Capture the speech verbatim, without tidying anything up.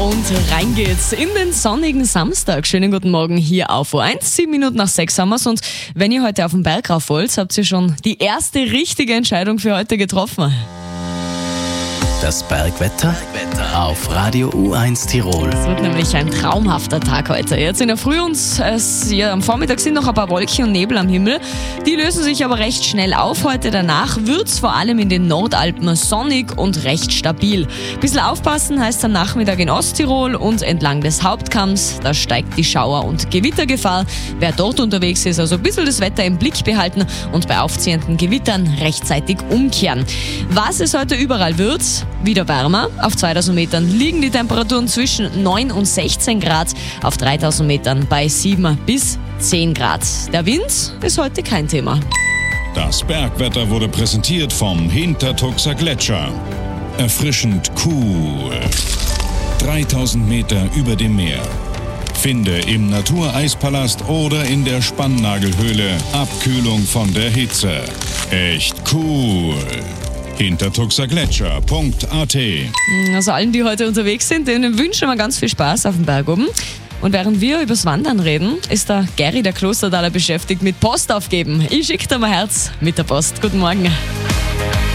Und rein geht's in den sonnigen Samstag. Schönen guten Morgen hier auf O eins. Sieben Minuten nach sechs haben wir's. Und wenn ihr heute auf den Berg rauf wollt, habt ihr schon die erste richtige Entscheidung für heute getroffen. Das Bergwetter auf Radio U eins Tirol. Es wird nämlich ein traumhafter Tag heute. Jetzt in der Früh und es, ja, am Vormittag sind noch ein paar Wolken und Nebel am Himmel. Die lösen sich aber recht schnell auf. Heute danach wird es vor allem in den Nordalpen sonnig und recht stabil. Bisschen aufpassen heißt am Nachmittag in Osttirol und entlang des Hauptkamms. Da steigt die Schauer- und Gewittergefahr. Wer dort unterwegs ist, also ein bisschen das Wetter im Blick behalten und bei aufziehenden Gewittern rechtzeitig umkehren. Was es heute überall wird, wieder wärmer. Auf zweitausend Metern liegen die Temperaturen zwischen neun und sechzehn Grad, auf dreitausend Metern bei sieben bis zehn Grad. Der Wind ist heute kein Thema. Das Bergwetter wurde präsentiert vom Hintertuxer Gletscher. Erfrischend cool. dreitausend Meter über dem Meer. Finde im Natureispalast oder in der Spannnagelhöhle Abkühlung von der Hitze. Echt cool. hintertuxergletscher punkt a t. Also allen, die heute unterwegs sind, denen wünschen wir ganz viel Spaß auf dem Berg oben. Und während wir übers Wandern reden, ist der Gary, der Klosterdaler, beschäftigt mit Post aufgeben. Ich schicke dir mein Herz mit der Post. Guten Morgen.